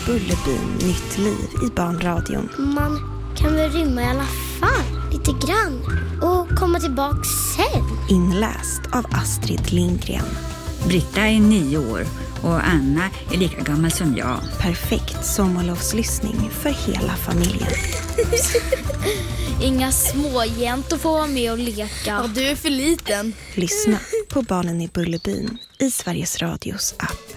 Bullerbyn nytt liv i barnradion. Man kan väl rymma i alla fall, lite grann. Och komma tillbaka sen. Inläst av Astrid Lindgren. Britta är 9 år och Anna är lika gammal som jag. Perfekt sommarlovslyssning för hela familjen. Inga småjäntor får vara med och leka. Ja, du är för liten. Lyssna på Barnen i Bullerbyn i Sveriges Radios app.